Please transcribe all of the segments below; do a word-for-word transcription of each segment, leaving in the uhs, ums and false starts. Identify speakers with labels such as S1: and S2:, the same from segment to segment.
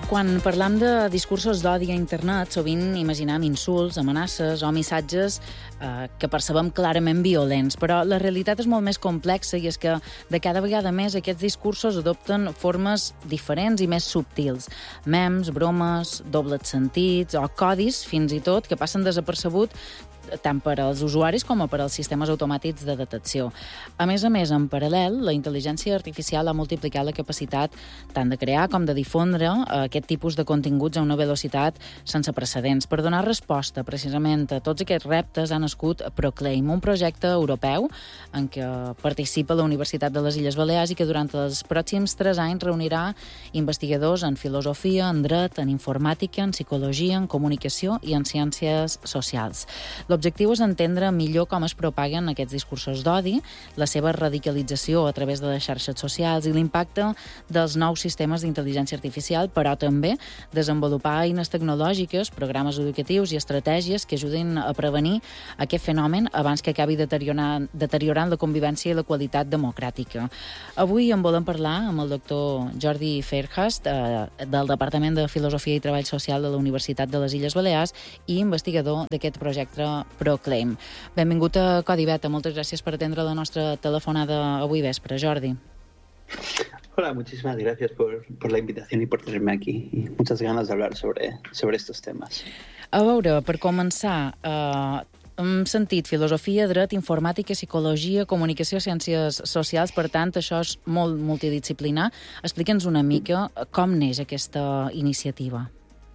S1: Quan parlam de discursos d'odi a internet, sovint imaginem insults, amenaces o missatges eh, que percebem clarament violents, però la realitat és molt més complexa i és que de cada vegada més aquests discursos adopten formes diferents i més subtils. Mems, bromes, dobles sentits o codis, fins i tot, que passen desapercebut tant per als usuaris com per als sistemes automàtics de detecció. A més a més, en paral·lel, la intel·ligència artificial ha multiplicat la capacitat tant de crear com de difondre aquest tipus de continguts a una velocitat sense precedents. Per donar resposta precisament a tots aquests reptes ha nascut Proclaim, un projecte europeu en què participa la Universitat de les Illes Balears i que durant els pròxims tres anys reunirà investigadors en filosofia, en dret, en informàtica, en psicologia, en comunicació i en ciències socials. L'objectiu és entendre millor com es propaguen aquests discursos d'odi, la seva radicalització a través de les xarxes socials i l'impacte dels nous sistemes d'intel·ligència artificial, però també desenvolupar eines tecnològiques, programes educatius i estratègies que ajudin a prevenir aquest fenomen abans que acabi deteriorant, deteriorant la convivència i la qualitat democràtica. Avui en volem parlar amb el doctor Jordi Fairhurst, eh, del Departament de Filosofia i Treball Social de la Universitat de les Illes Balears i investigador d'aquest projecte Proclaim. Benvingut a Codi Beta. Moltes gràcies per atendre la nostra telefonada avui vespre, Jordi.
S2: Hola, muchísimas gracias por, por la invitación y por tenerme aquí. Y muchas ganas de hablar sobre, sobre estos temas.
S1: A veure, per començar, eh, hem sentit filosofia, dret, informàtica, psicologia, comunicació, ciències socials, per tant, això és molt multidisciplinar. Explica'ns una mica com neix aquesta iniciativa.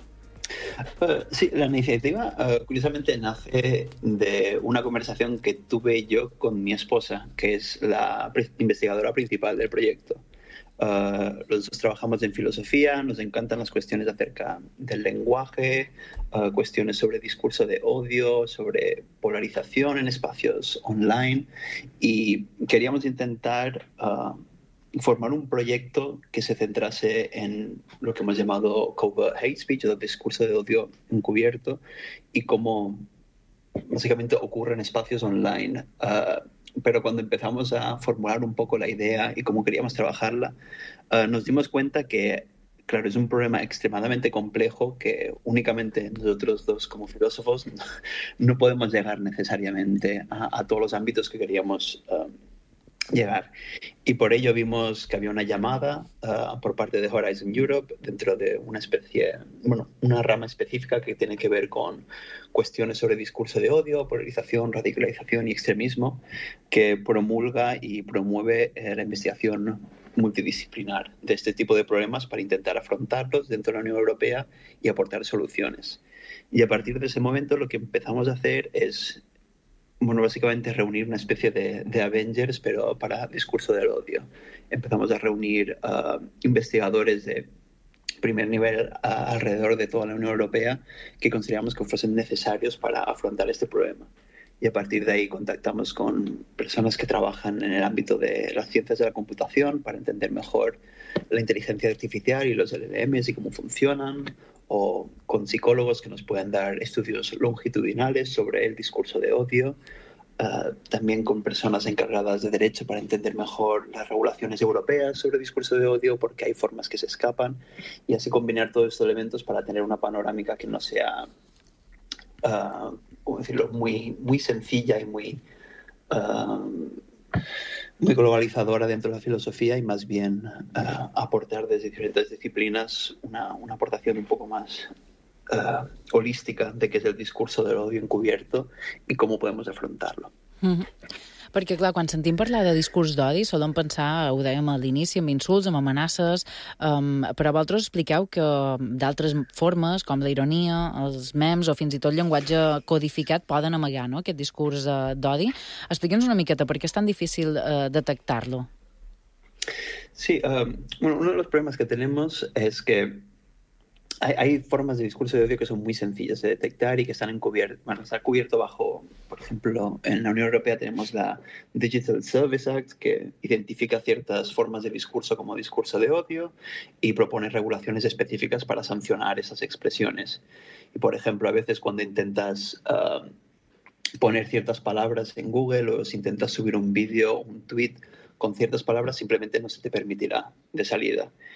S2: Uh, sí, la iniciativa uh, curiosamente nace de una conversación que tuve yo con mi esposa, que es la pre- investigadora principal del proyecto. Uh, los dos trabajamos en filosofía, nos encantan las cuestiones acerca del lenguaje, uh, cuestiones sobre discurso de odio, sobre polarización en espacios online, y queríamos intentar uh, formar un proyecto que se centrase en lo que hemos llamado covert hate speech, o discurso de odio encubierto, y cómo básicamente ocurre en espacios online. Uh, pero cuando empezamos a formular un poco la idea y cómo queríamos trabajarla, uh, nos dimos cuenta que, claro, es un problema extremadamente complejo que únicamente nosotros dos como filósofos no, no podemos llegar necesariamente a, a todos los ámbitos que queríamos uh, llegar. Y por ello vimos que había una llamada uh, por parte de Horizon Europe dentro de una especie, bueno, una rama específica que tiene que ver con cuestiones sobre discurso de odio, polarización, radicalización y extremismo, que promulga y promueve eh, la investigación multidisciplinar de este tipo de problemas para intentar afrontarlos dentro de la Unión Europea y aportar soluciones. Y a partir de ese momento lo que empezamos a hacer es, bueno, básicamente reunir una especie de, de Avengers, pero para discurso del odio. Empezamos a reunir uh, investigadores de primer nivel uh, alrededor de toda la Unión Europea que consideramos que fuesen necesarios para afrontar este problema. Y a partir de ahí contactamos con personas que trabajan en el ámbito de las ciencias de la computación para entender mejor la inteligencia artificial y los L L Ms y cómo funcionan, o con psicólogos que nos puedan dar estudios longitudinales sobre el discurso de odio, uh, también con personas encargadas de derecho para entender mejor las regulaciones europeas sobre discurso de odio, porque hay formas que se escapan, y así combinar todos estos elementos para tener una panorámica que no sea, uh, ¿cómo decirlo?, muy, muy sencilla y muy, uh, muy globalizadora dentro de la filosofía, y más bien uh, aportar desde diferentes disciplinas una, una aportación un poco más uh, holística de qué es el discurso del odio encubierto y cómo podemos afrontarlo.
S1: Mm-hmm. Perquè, clar, quan sentim parlar de discurs d'odi, solem pensar, ho dèiem a l'inici, amb insults, amb amenaces, um, però vosaltres expliqueu que d'altres formes, com la ironia, els memes o fins i tot llenguatge codificat, poden amagar, no?, aquest discurs uh, d'odi. Explica'ns una miqueta per què és tan difícil uh, detectar-lo.
S2: Sí, um, bueno, uno de los problemas que tenemos es que Hay, hay formas de discurso de odio que son muy sencillas de detectar y que están encubiertas. Bueno, está cubierto bajo, por ejemplo, en la Unión Europea tenemos la Digital Service Act, que identifica ciertas formas de discurso como discurso de odio y propone regulaciones específicas para sancionar esas expresiones. Y, por ejemplo, a veces cuando intentas uh, poner ciertas palabras en Google, o si intentas subir un vídeo o un tweet con ciertas palabras, simplemente no se te permitirá de salida.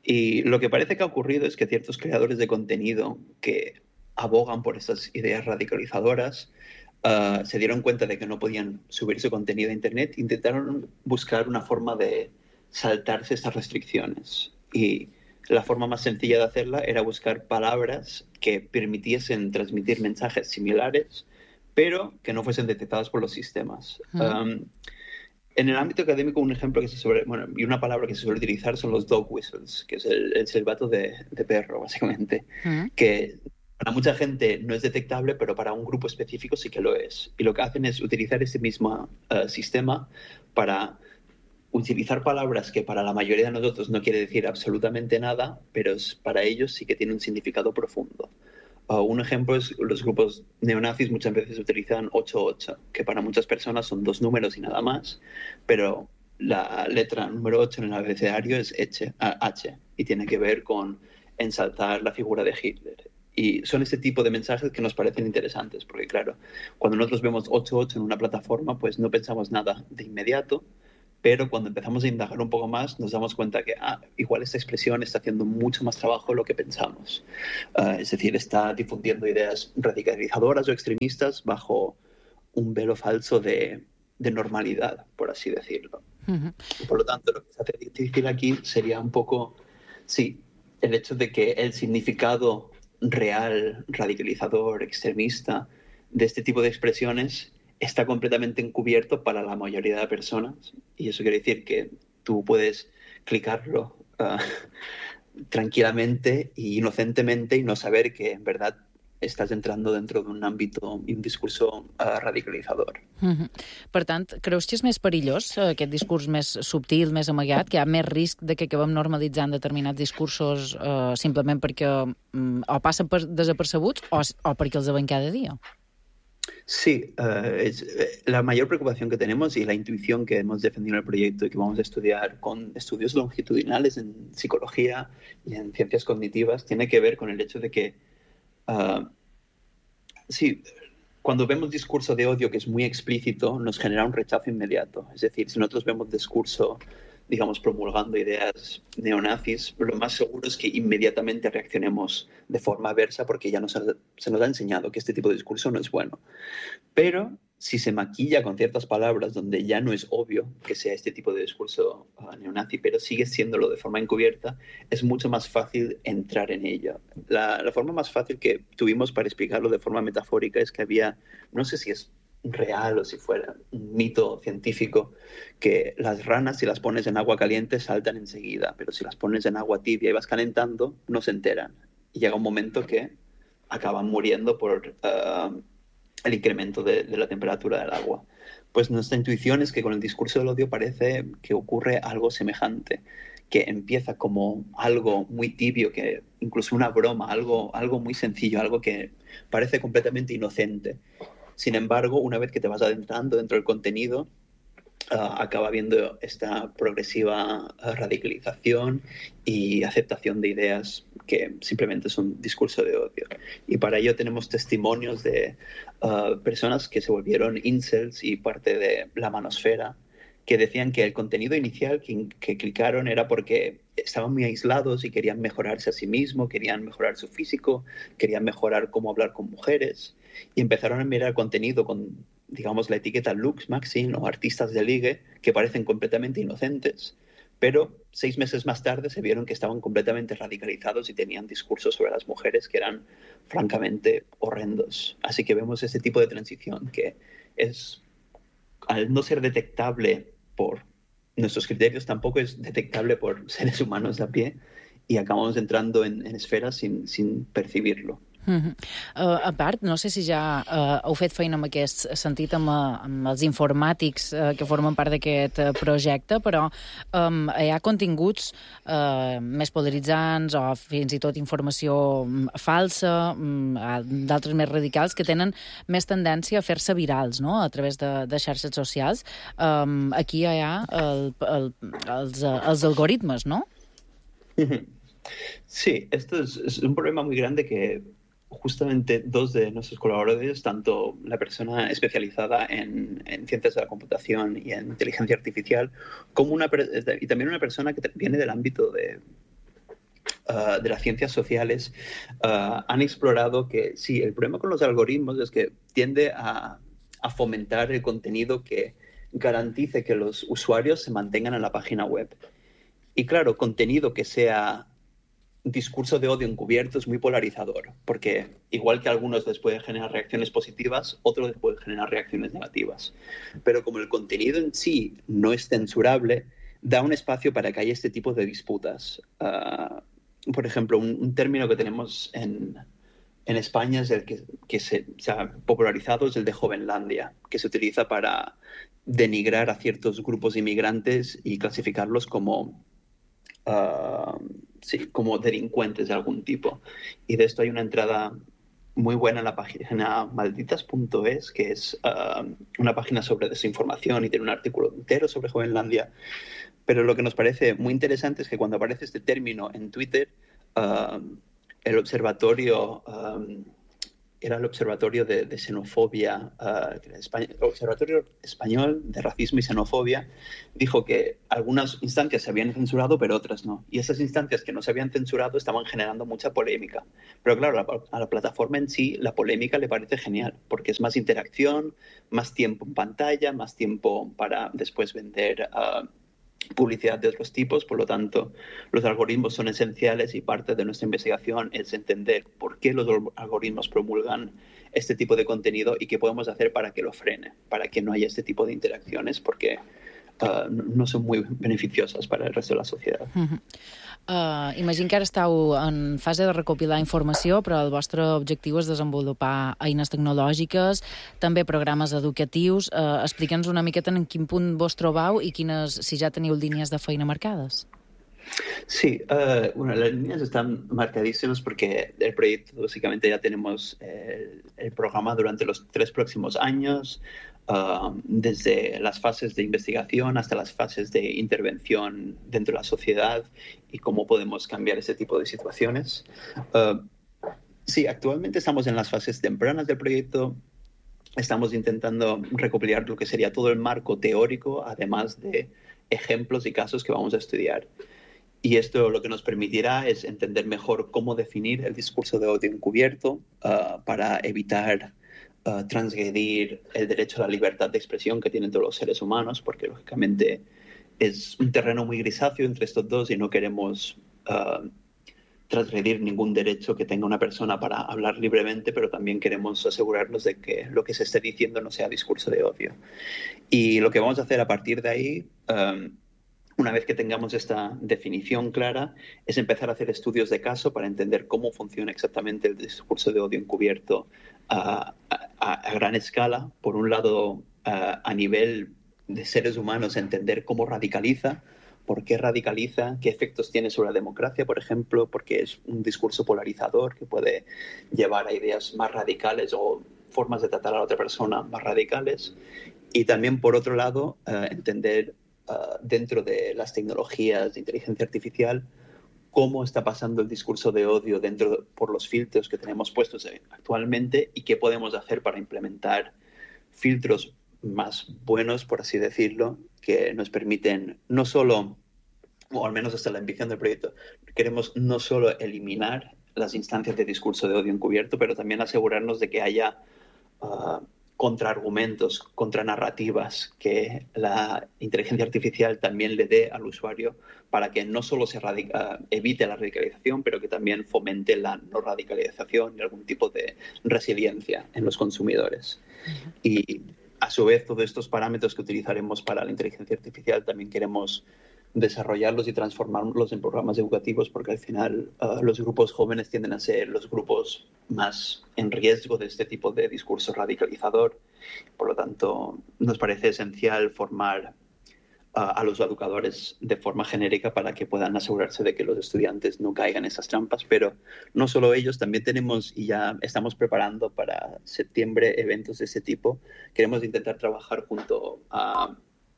S2: Y lo que parece que ha ocurrido es que ciertos creadores de contenido que abogan por estas ideas radicalizadoras uh, se dieron cuenta de que no podían subir su contenido a Internet e intentaron buscar una forma de saltarse estas restricciones. Y la forma más sencilla de hacerla era buscar palabras que permitiesen transmitir mensajes similares, pero que no fuesen detectadas por los sistemas. Uh -huh. um, En el ámbito académico, un ejemplo que se suele, bueno, y una palabra que se suele utilizar son los dog whistles, que es el, el silbato de, de perro, básicamente, uh-huh. que para mucha gente no es detectable, pero para un grupo específico sí que lo es. Y lo que hacen es utilizar ese mismo uh, sistema para utilizar palabras que para la mayoría de nosotros no quiere decir absolutamente nada, pero es, para ellos sí que tiene un significado profundo. Uh, un ejemplo es los grupos neonazis muchas veces utilizan ocho ocho, que para muchas personas son dos números y nada más, pero la letra número ocho en el abecedario es H, H y tiene que ver con ensalzar la figura de Hitler. Y son este tipo de mensajes que nos parecen interesantes, porque claro, cuando nosotros vemos ocho ocho en una plataforma, pues no pensamos nada de inmediato, pero cuando empezamos a indagar un poco más nos damos cuenta que ah, igual esta expresión está haciendo mucho más trabajo de lo que pensamos. Uh, es decir, está difundiendo ideas radicalizadoras o extremistas bajo un velo falso de, de normalidad, por así decirlo. Uh-huh. Por lo tanto, lo que se hace difícil aquí sería un poco, sí, el hecho de que el significado real, radicalizador, extremista de este tipo de expresiones está completamente encubierto para la mayoría de personas, y eso quiere decir que tú puedes clicarlo uh, tranquilamente e inocentemente y no saber que en verdad estàs entrando dentro d'un àmbit i un discurs uh, radicalitzador.
S1: Mm-hmm. Per tant, creus que és més perillós aquest discurs més subtil, més amagat, que hi ha més risc de que acabem normalitzant determinats discursos uh, simplement perquè um, o passen per desapercebuts o, o perquè els veiem cada dia?
S2: Sí, uh, es, la mayor preocupación que tenemos y la intuición que hemos defendido en el proyecto y que vamos a estudiar con estudios longitudinales en psicología y en ciencias cognitivas tiene que ver con el hecho de que, uh, sí, cuando vemos discurso de odio que es muy explícito, nos genera un rechazo inmediato. Es decir, si nosotros vemos discurso, digamos, promulgando ideas neonazis, lo más seguro es que inmediatamente reaccionemos de forma aversa porque ya nos ha, se nos ha enseñado que este tipo de discurso no es bueno. Pero si se maquilla con ciertas palabras donde ya no es obvio que sea este tipo de discurso uh, neonazi, pero sigue siéndolo de forma encubierta, es mucho más fácil entrar en ello. La, la forma más fácil que tuvimos para explicarlo de forma metafórica es que había, no sé si es real o si fuera un mito científico, que las ranas si las pones en agua caliente saltan enseguida, pero si las pones en agua tibia y vas calentando no se enteran y llega un momento que acaban muriendo por uh, el incremento de, de la temperatura del agua. Pues nuestra intuición es que con el discurso del odio parece que ocurre algo semejante, que empieza como algo muy tibio, que incluso una broma, algo, algo muy sencillo, algo que parece completamente inocente. Sin embargo, una vez que te vas adentrando dentro del contenido, uh, acaba habiendo esta progresiva uh, radicalización y aceptación de ideas que simplemente son discurso de odio. Y para ello tenemos testimonios de uh, personas que se volvieron incels y parte de la manosfera, que decían que el contenido inicial que, que clicaron era porque estaban muy aislados y querían mejorarse a sí mismos, querían mejorar su físico, querían mejorar cómo hablar con mujeres, y empezaron a mirar contenido con, digamos, la etiqueta Lux Maxine o artistas de ligue, que parecen completamente inocentes, pero seis meses más tarde se vieron que estaban completamente radicalizados y tenían discursos sobre las mujeres que eran francamente horrendos. Así que vemos ese tipo de transición que es, al no ser detectable por nuestros criterios, tampoco es detectable por seres humanos de a pie, y acabamos entrando en, en esferas sin, sin percibirlo.
S1: Uh-huh. Uh, a part, no sé si ja uh, heu fet feina en aquest sentit amb, amb els informàtics uh, que formen part d'aquest uh, projecte, però um, hi ha continguts uh, més polaritzants o fins i tot informació falsa, um, d'altres més radicals, que tenen més tendència a fer-se virals, no?, a través de, de xarxes socials. Um, aquí hi ha el, el, els, els algoritmes, no?
S2: Sí, esto es, es un problema muy grande que justamente dos de nuestros colaboradores, tanto la persona especializada en, en ciencias de la computación y en inteligencia artificial, como una y también una persona que viene del ámbito de uh, de las ciencias sociales uh, han explorado que sí, el problema con los algoritmos es que tiende a, a fomentar el contenido que garantice que los usuarios se mantengan en la página web. Y claro, contenido que sea discurso de odio encubierto es muy polarizador, porque igual que a algunos les puede generar reacciones positivas, otros les puede generar reacciones negativas. Pero como el contenido en sí no es censurable, da un espacio para que haya este tipo de disputas. Uh, por ejemplo, un, un término que tenemos en, en España es el que, que se, se ha popularizado, es el de Jovenlandia, que se utiliza para denigrar a ciertos grupos inmigrantes y clasificarlos como Uh, sí, como delincuentes de algún tipo. Y de esto hay una entrada muy buena en la página malditas punto es, que es uh, una página sobre desinformación y tiene un artículo entero sobre Jovenlandia. Pero lo que nos parece muy interesante es que cuando aparece este término en Twitter, uh, el observatorio... Um, era el Observatorio de, de Xenofobia, uh, España, Observatorio Español de Racismo y Xenofobia, dijo que algunas instancias se habían censurado, pero otras no. Y esas instancias que no se habían censurado estaban generando mucha polémica. Pero claro, a, a la plataforma en sí, la polémica le parece genial, porque es más interacción, más tiempo en pantalla, más tiempo para después vender uh, publicidad de otros tipos. Por lo tanto, los algoritmos son esenciales y parte de nuestra investigación es entender por qué los algoritmos promulgan este tipo de contenido y qué podemos hacer para que lo frene, para que no haya este tipo de interacciones, porque uh, no son muy beneficiosas para el resto de la sociedad.
S1: Uh-huh. Uh, imagino que ara esteu en fase de recopilar informació, però el vostre objectiu és desenvolupar eines tecnològiques, també programes educatius. Uh, Explica'ns una miqueta en quin punt vos trobeu i quines, si ja teniu línies de feina marcades.
S2: Sí, uh, bueno, las líneas están marcadísimas porque el proyecto básicamente ya tenemos el, el programa durante los tres próximos años, uh, desde las fases de investigación hasta las fases de intervención dentro de la sociedad y cómo podemos cambiar ese tipo de situaciones. Uh, sí, actualmente estamos en las fases tempranas del proyecto. Estamos intentando recopilar lo que sería todo el marco teórico, además de ejemplos y casos que vamos a estudiar. Y esto lo que nos permitirá es entender mejor cómo definir el discurso de odio encubierto uh, para evitar uh, transgredir el derecho a la libertad de expresión que tienen todos los seres humanos, porque lógicamente es un terreno muy grisáceo entre estos dos y no queremos uh, transgredir ningún derecho que tenga una persona para hablar libremente, pero también queremos asegurarnos de que lo que se esté diciendo no sea discurso de odio. Y lo que vamos a hacer a partir de ahí... Um, Una vez que tengamos esta definición clara, es empezar a hacer estudios de caso para entender cómo funciona exactamente el discurso de odio encubierto a, a, a gran escala. Por un lado, a, a nivel de seres humanos, entender cómo radicaliza, por qué radicaliza, qué efectos tiene sobre la democracia, por ejemplo, porque es un discurso polarizador que puede llevar a ideas más radicales o formas de tratar a la otra persona más radicales. Y también, por otro lado, uh, entender Uh, dentro de las tecnologías de inteligencia artificial, cómo está pasando el discurso de odio dentro de, por los filtros que tenemos puestos actualmente y qué podemos hacer para implementar filtros más buenos, por así decirlo, que nos permiten no solo, o al menos hasta la ambición del proyecto, queremos no solo eliminar las instancias de discurso de odio encubierto, pero también asegurarnos de que haya uh, contraargumentos, contranarrativas que la inteligencia artificial también le dé al usuario para que no solo se radica, evite la radicalización, pero que también fomente la no radicalización y algún tipo de resiliencia en los consumidores. Uh-huh. Y a su vez, todos estos parámetros que utilizaremos para la inteligencia artificial también queremos desarrollarlos y transformarlos en programas educativos, porque al final uh, los grupos jóvenes tienden a ser los grupos más en riesgo de este tipo de discurso radicalizador. Por lo tanto, nos parece esencial formar uh, a los educadores de forma genérica para que puedan asegurarse de que los estudiantes no caigan en esas trampas. Pero no solo ellos, también tenemos y ya estamos preparando para septiembre eventos de ese tipo. Queremos intentar trabajar junto a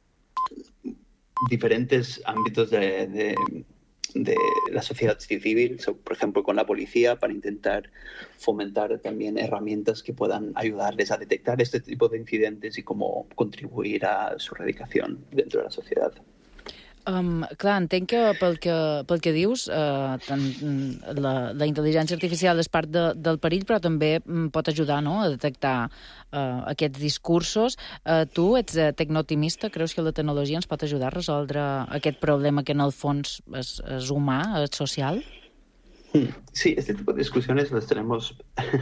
S2: diferentes ámbitos de, de, de la sociedad civil, por ejemplo con la policía, para intentar fomentar también herramientas que puedan ayudarles a detectar este tipo de incidentes y cómo contribuir a su erradicación dentro de la sociedad.
S1: Um, clar, entenc que pel que, pel que dius, uh, tant, la, la intel·ligència artificial és part de, del perill, però també um, pot ajudar, no?, a detectar uh, aquests discursos. Uh, tu ets uh, tecnooptimista? Creus que la tecnologia ens pot ajudar a resoldre aquest problema que en el fons és, és humà, és social?
S2: Sí, este tipo de discusiones las tenemos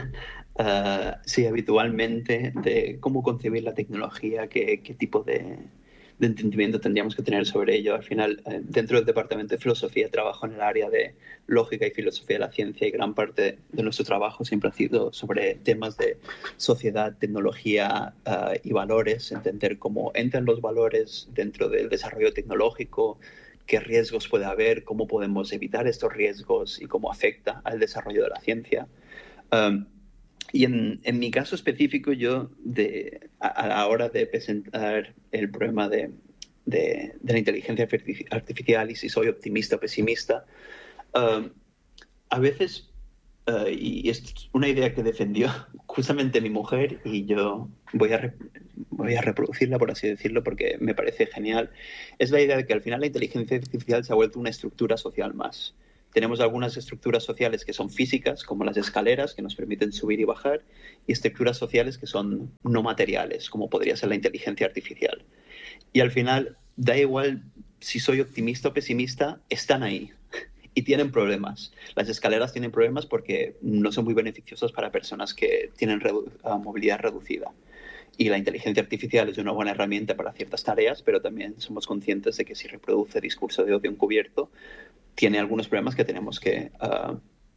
S2: uh, sí, habitualmente, de cómo concebir la tecnología, qué, qué tipo de, de entendimiento tendríamos que tener sobre ello. Al final, eh, dentro del departamento de filosofía trabajo en el área de lógica y filosofía de la ciencia, y gran parte de nuestro trabajo siempre ha sido sobre temas de sociedad, tecnología uh, y valores, entender cómo entran los valores dentro del desarrollo tecnológico, qué riesgos puede haber, cómo podemos evitar estos riesgos y cómo afecta al desarrollo de la ciencia. Um, y en, en mi caso específico, yo de, a, a la hora de presentar el problema de, de, de la inteligencia artificial y si soy optimista o pesimista, um, a veces, uh, y es una idea que defendió justamente mi mujer, y yo voy a, re, voy a reproducirla, por así decirlo, porque me parece genial, es la idea de que al final la inteligencia artificial se ha vuelto una estructura social más. Tenemos algunas estructuras sociales que son físicas, como las escaleras, que nos permiten subir y bajar, y estructuras sociales que son no materiales, como podría ser la inteligencia artificial. Y al final, da igual si soy optimista o pesimista, están ahí y tienen problemas. Las escaleras tienen problemas porque no son muy beneficiosas para personas que tienen redu- movilidad reducida. Y la inteligencia artificial es una buena herramienta para ciertas tareas, pero también somos conscientes de que si reproduce discurso de odio encubierto, tiene algunos problemas que tenemos que uh,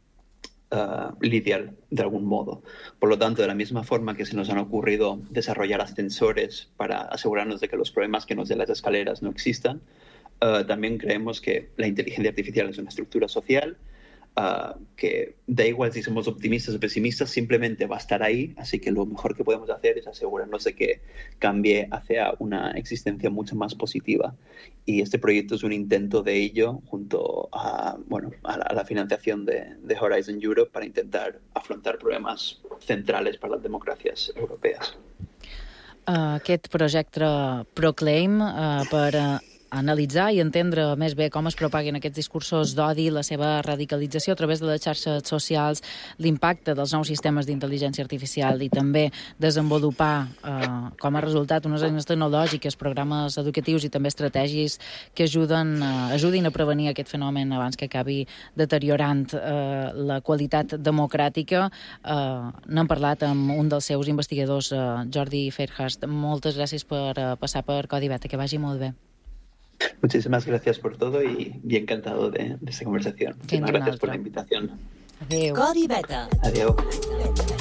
S2: uh, lidiar de algún modo. Por lo tanto, de la misma forma que se nos han ocurrido desarrollar ascensores para asegurarnos de que los problemas que nos den las escaleras no existan, uh, también creemos que la inteligencia artificial es una estructura social, Uh, que da igual si somos optimistas o pesimistas, simplemente va a estar ahí, así que lo mejor que podemos hacer es asegurarnos de que cambie hacia una existencia mucho más positiva. Y este proyecto es un intento de ello junto a, bueno, a, la, a la financiación de, de Horizon Europe para intentar afrontar problemas centrales para las democracias europeas.
S1: Uh, aquest projecte Proclaim uh, per uh, analitzar i entendre més bé com es propaguen aquests discursos d'odi, la seva radicalització a través de les xarxes socials, l'impacte dels nous sistemes d'intel·ligència artificial i també desenvolupar eh, com a resultat unes eines tecnològiques, programes educatius i també estratègies que ajuden, eh, ajudin a prevenir aquest fenomen abans que acabi deteriorant eh, la qualitat democràtica. Eh, N'hem parlat amb un dels seus investigadors, eh, Jordi Fairhurst. Moltes gràcies per eh, passar per Codi Beta. Que vagi molt bé.
S2: Muchísimas gracias por todo y, y encantado de, de esta conversación. Muchísimas gracias por la invitación.
S1: Adéu.
S3: Codi Beta.
S2: Adéu.